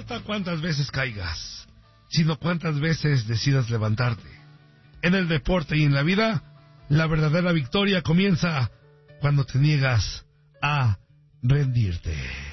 importa cuántas veces caigas, sino cuántas veces decidas levantarte. En el deporte y en la vida, la verdadera victoria comienza cuando te niegas a rendirte.